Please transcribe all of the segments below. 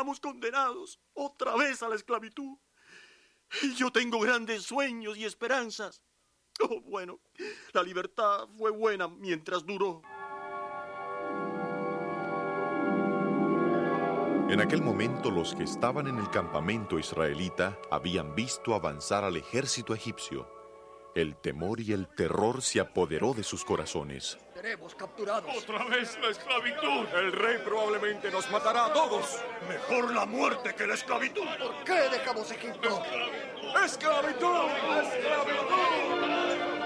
estamos condenados otra vez a la esclavitud. Y yo tengo grandes sueños y esperanzas. Oh, bueno, la libertad fue buena mientras duró. En aquel momento, los que estaban en el campamento israelita habían visto avanzar al ejército egipcio. El temor y el terror se apoderó de sus corazones. Seremos capturados. ¡Otra vez la esclavitud! El rey probablemente nos matará a todos. Mejor la muerte que la esclavitud. ¿Por qué dejamos Egipto? ¡Esclavitud! ¡Esclavitud!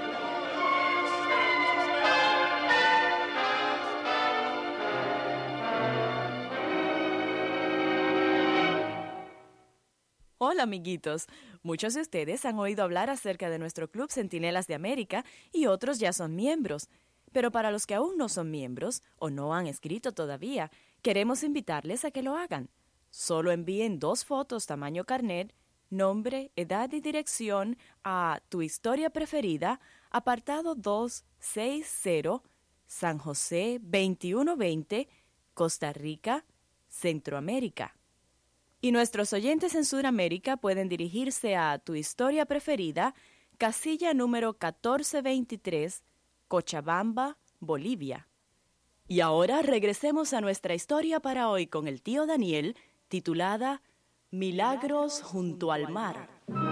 Hola, amiguitos. Muchos de ustedes han oído hablar acerca de nuestro Club Centinelas de América y otros ya son miembros. Pero para los que aún no son miembros o no han escrito todavía, queremos invitarles a que lo hagan. Solo envíen 2 fotos tamaño carnet, nombre, edad y dirección a Tu Historia Preferida, apartado 260, San José 2120, Costa Rica, Centroamérica. Y nuestros oyentes en Sudamérica pueden dirigirse a Tu Historia Preferida, casilla número 1423, Cochabamba, Bolivia. Y ahora regresemos a nuestra historia para hoy con el tío Daniel, titulada Milagros junto al mar.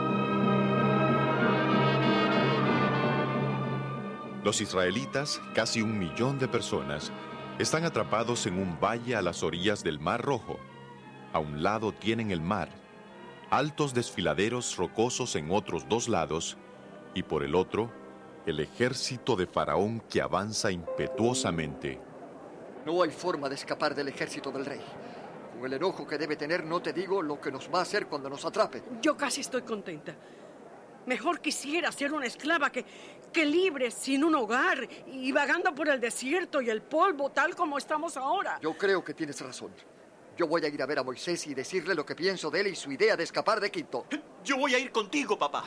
Los israelitas, casi 1 millón de personas, están atrapados en un valle a las orillas del Mar Rojo. A un lado tienen el mar, altos desfiladeros rocosos en otros 2 lados, y por el otro, el ejército de Faraón que avanza impetuosamente. No hay forma de escapar del ejército del rey. Con el enojo que debe tener, no te digo lo que nos va a hacer cuando nos atrapen. Yo casi estoy contenta. Mejor quisiera ser una esclava que libre, sin un hogar, y vagando por el desierto y el polvo, tal como estamos ahora. Yo creo que tienes razón. Yo voy a ir a ver a Moisés y decirle lo que pienso de él y su idea de escapar de Egipto. Yo voy a ir contigo, papá.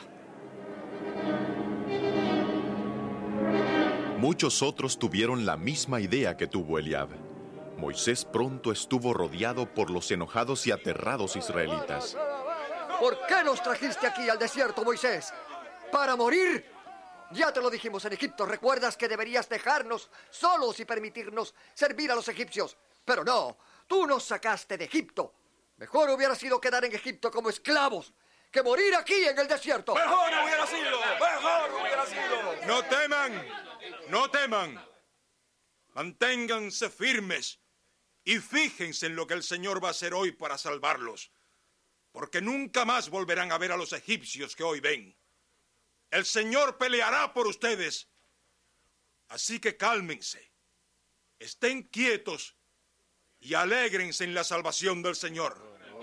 Muchos otros tuvieron la misma idea que tuvo Eliab. Moisés pronto estuvo rodeado por los enojados y aterrados israelitas. ¿Por qué nos trajiste aquí al desierto, Moisés? ¿Para morir? Ya te lo dijimos en Egipto. ¿Recuerdas que deberías dejarnos solos y permitirnos servir a los egipcios? Pero no, tú nos sacaste de Egipto. Mejor hubiera sido quedar en Egipto como esclavos que morir aquí en el desierto. ¡Mejor hubiera sido! ¡Mejor hubiera sido! ¡No teman! ¡No teman! Manténganse firmes y fíjense en lo que el Señor va a hacer hoy para salvarlos, porque nunca más volverán a ver a los egipcios que hoy ven. El Señor peleará por ustedes. Así que cálmense, estén quietos y alégrense en la salvación del Señor.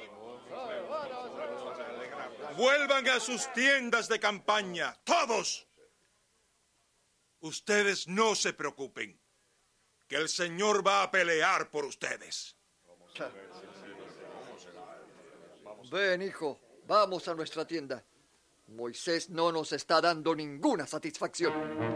Vuelvan a sus tiendas de campaña, todos. Ustedes no se preocupen, que el Señor va a pelear por ustedes. Ven, hijo, vamos a nuestra tienda. Moisés no nos está dando ninguna satisfacción.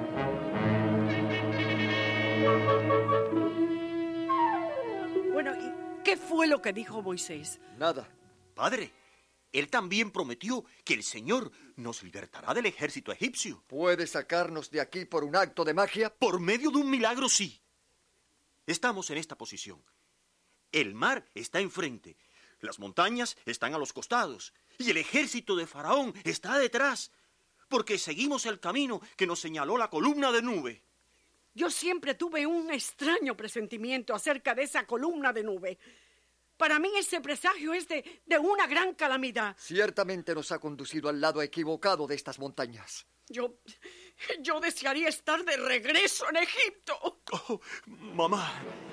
Bueno, ¿y qué fue lo que dijo Moisés? Nada. Padre, él también prometió que el Señor nos libertará del ejército egipcio. ¿Puede sacarnos de aquí por un acto de magia? Por medio de un milagro, sí. Estamos en esta posición. El mar está enfrente, las montañas están a los costados y el ejército de Faraón está detrás, porque seguimos el camino que nos señaló la columna de nube. Yo siempre tuve un extraño presentimiento acerca de esa columna de nube. Para mí ese presagio es de una gran calamidad. Ciertamente nos ha conducido al lado equivocado de estas montañas. Yo desearía estar de regreso en Egipto. Oh, mamá.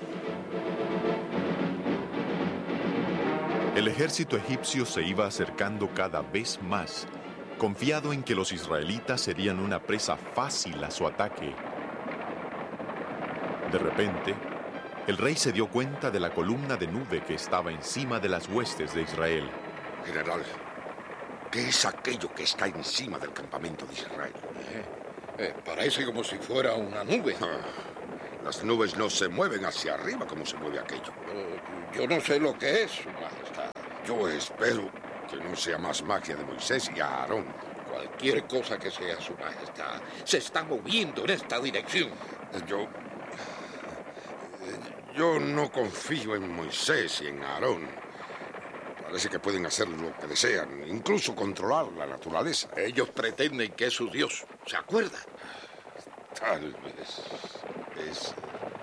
El ejército egipcio se iba acercando cada vez más, confiado en que los israelitas serían una presa fácil a su ataque. De repente, el rey se dio cuenta de la columna de nube que estaba encima de las huestes de Israel. General, ¿qué es aquello que está encima del campamento de Israel? Parece como si fuera una nube. Las nubes no se mueven hacia arriba como se mueve aquello. Yo no sé lo que es, Su Majestad. Yo espero que no sea más magia de Moisés y Aarón. Cualquier cosa que sea, Su Majestad, se está moviendo en esta dirección. Yo no confío en Moisés y en Aarón. Parece que pueden hacer lo que desean, incluso controlar la naturaleza. Ellos pretenden que es su Dios. ¿Se acuerda? Tal vez es...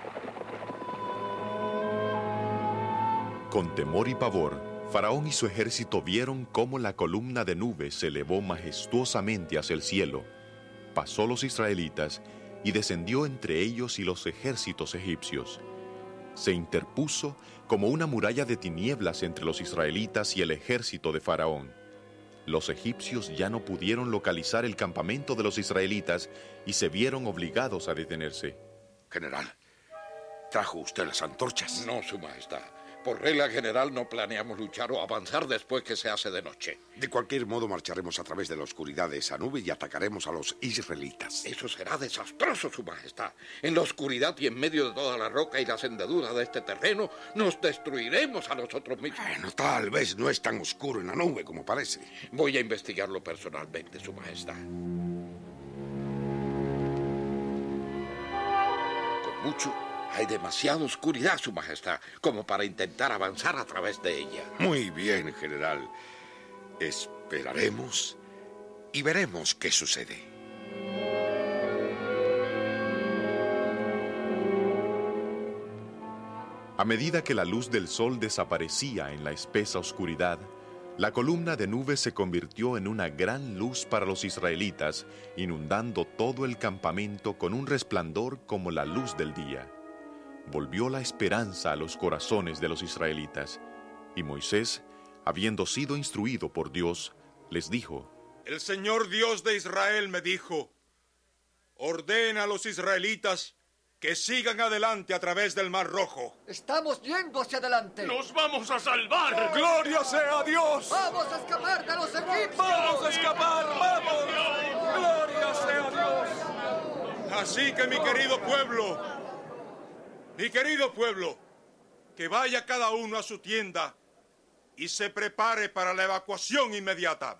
Con temor y pavor, Faraón y su ejército vieron cómo la columna de nube se elevó majestuosamente hacia el cielo, pasó los israelitas y descendió entre ellos y los ejércitos egipcios. Se interpuso como una muralla de tinieblas entre los israelitas y el ejército de Faraón. Los egipcios ya no pudieron localizar el campamento de los israelitas y se vieron obligados a detenerse. General, ¿trajo usted las antorchas? No, Su Majestad. Por regla general no planeamos luchar o avanzar después que se hace de noche. De cualquier modo marcharemos a través de la oscuridad de esa nube y atacaremos a los israelitas. Eso será desastroso, Su Majestad. En la oscuridad y en medio de toda la roca y las hendeduras de este terreno, nos destruiremos a nosotros mismos. Bueno, tal vez no es tan oscuro en la nube como parece. Voy a investigarlo personalmente, Su Majestad. Con mucho... Hay demasiada oscuridad, Su Majestad, como para intentar avanzar a través de ella. Muy bien, general. Esperaremos y veremos qué sucede. A medida que la luz del sol desaparecía en la espesa oscuridad, la columna de nube se convirtió en una gran luz para los israelitas, inundando todo el campamento con un resplandor como la luz del día. Volvió la esperanza a los corazones de los israelitas, y Moisés, habiendo sido instruido por Dios, les dijo: El Señor Dios de Israel me dijo: ordena a los israelitas que sigan adelante a través del Mar Rojo. Estamos yendo hacia adelante. ¡Nos vamos a salvar! ¡Gloria sea a Dios! ¡Vamos a escapar de los egipcios! ¡Vamos a escapar! ¡Vamos! ¡Gloria sea a Dios! Así que mi querido pueblo, que vaya cada uno a su tienda y se prepare para la evacuación inmediata.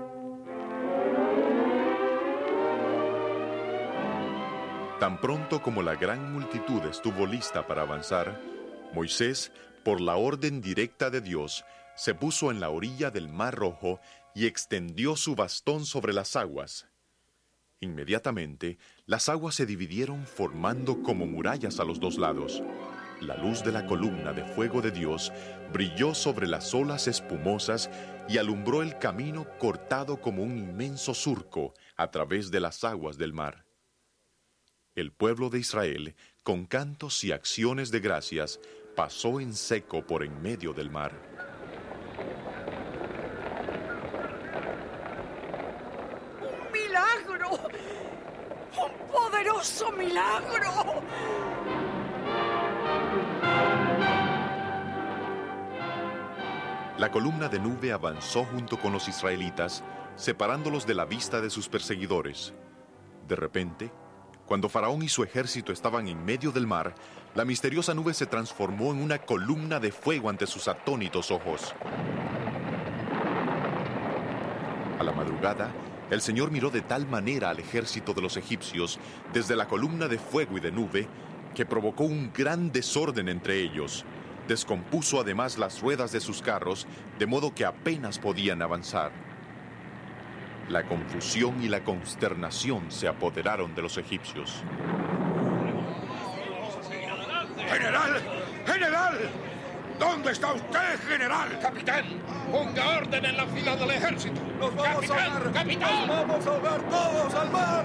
Tan pronto como la gran multitud estuvo lista para avanzar, Moisés, por la orden directa de Dios, se puso en la orilla del Mar Rojo y extendió su bastón sobre las aguas. Inmediatamente, las aguas se dividieron formando como murallas a los dos lados. La luz de la columna de fuego de Dios brilló sobre las olas espumosas y alumbró el camino cortado como un inmenso surco a través de las aguas del mar. El pueblo de Israel, con cantos y acciones de gracias, pasó en seco por en medio del mar. ¡Un milagro! ¡Un poderoso milagro! La columna de nube avanzó junto con los israelitas, separándolos de la vista de sus perseguidores. De repente, cuando Faraón y su ejército estaban en medio del mar, la misteriosa nube se transformó en una columna de fuego ante sus atónitos ojos. A la madrugada, el Señor miró de tal manera al ejército de los egipcios desde la columna de fuego y de nube que provocó un gran desorden entre ellos. Descompuso además las ruedas de sus carros, de modo que apenas podían avanzar. La confusión y la consternación se apoderaron de los egipcios. ¡General! ¡General! ¿Dónde está usted, general? ¡Capitán! ¡Ponga orden en la fila del ejército! ¡Nos vamos a ahogar! ¡Capitán! ¡Nos vamos a ahogar todos al mar!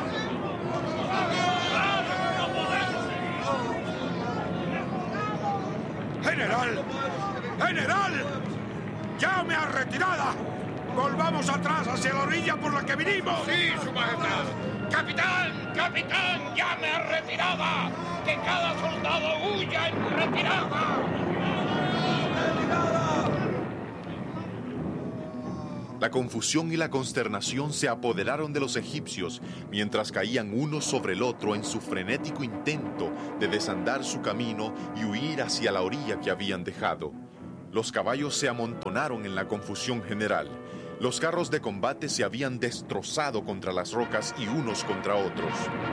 ¡General! ¡General! ¡Llame a retirada! ¡Volvamos atrás hacia la orilla por la que vinimos! ¡Sí, Su Majestad! ¡Capitán! ¡Capitán! ¡Llame a retirada! ¡Que cada soldado huya en retirada! La confusión y la consternación se apoderaron de los egipcios mientras caían uno sobre el otro en su frenético intento de desandar su camino y huir hacia la orilla que habían dejado. Los caballos se amontonaron en la confusión general. Los carros de combate se habían destrozado contra las rocas y unos contra otros.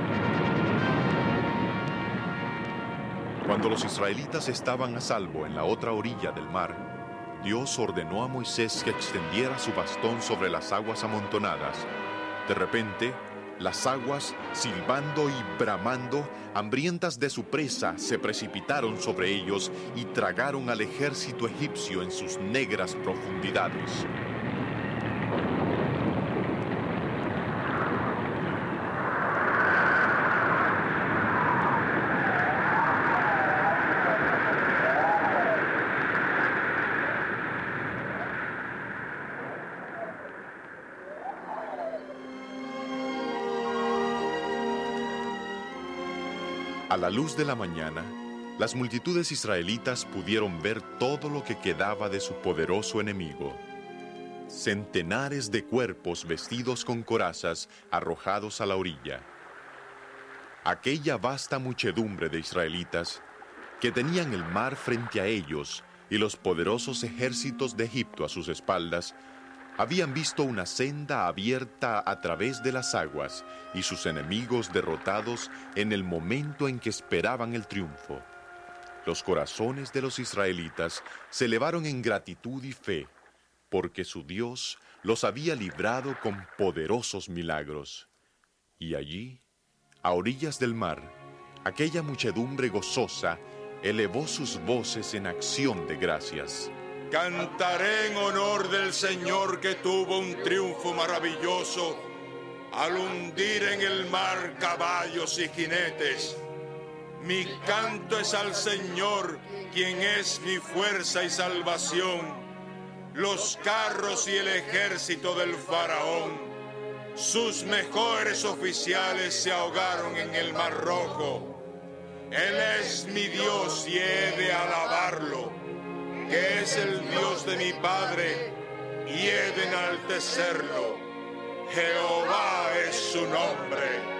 Cuando los israelitas estaban a salvo en la otra orilla del mar, Dios ordenó a Moisés que extendiera su bastón sobre las aguas amontonadas. De repente, las aguas, silbando y bramando, hambrientas de su presa, se precipitaron sobre ellos y tragaron al ejército egipcio en sus negras profundidades. A la luz de la mañana, las multitudes israelitas pudieron ver todo lo que quedaba de su poderoso enemigo. Centenares de cuerpos vestidos con corazas arrojados a la orilla. Aquella vasta muchedumbre de israelitas que tenían el mar frente a ellos y los poderosos ejércitos de Egipto a sus espaldas, habían visto una senda abierta a través de las aguas y sus enemigos derrotados en el momento en que esperaban el triunfo. Los corazones de los israelitas se elevaron en gratitud y fe, porque su Dios los había librado con poderosos milagros. Y allí, a orillas del mar, aquella muchedumbre gozosa elevó sus voces en acción de gracias. Cantaré en honor del Señor que tuvo un triunfo maravilloso al hundir en el mar caballos y jinetes. Mi canto es al Señor, quien es mi fuerza y salvación. Los carros y el ejército del faraón, sus mejores oficiales se ahogaron en el mar rojo. Él es mi Dios y he de alabarlo, que es el Dios de mi Padre, y he de enaltecerlo. Jehová es su nombre.